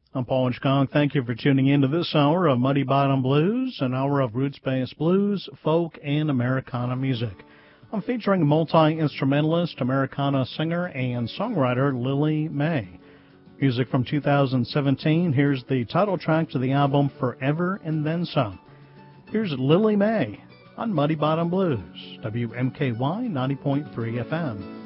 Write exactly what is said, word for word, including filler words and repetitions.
I'm Paul Inchkong. Thank you for tuning in to this hour of Muddy Bottom Blues, an hour of roots-based blues, folk, and Americana music. I'm featuring multi-instrumentalist, Americana singer, and songwriter Lily May. Music from two thousand seventeen. Here's the title track to the album Forever and Then Some. Here's Lily May on Muddy Bottom Blues, W M K Y ninety point three F M.